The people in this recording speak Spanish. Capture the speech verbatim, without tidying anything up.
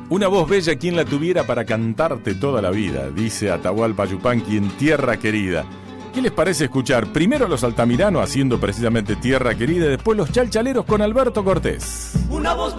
Una voz bella quien la tuviera para cantarte toda la vida, dice Atahualpa Yupanqui en Tierra Querida. ¿Qué les parece escuchar primero a los Altamirano haciendo precisamente Tierra Querida y después los Chalchaleros con Alberto Cortés? Una voz